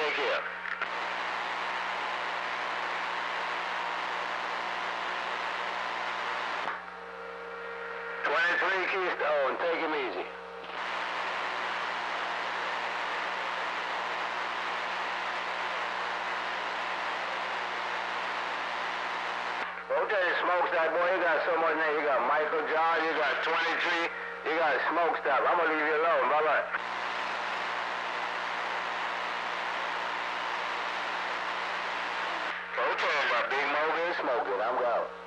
Take care. 23 Keystone, take him easy. Okay, Smokestack, boy, you got so much name. You got Michael John, you got 23, you got Smokestack. I'm gonna leave you alone. Bye-bye. Okay, but Big Mo been smoking. I'm gone.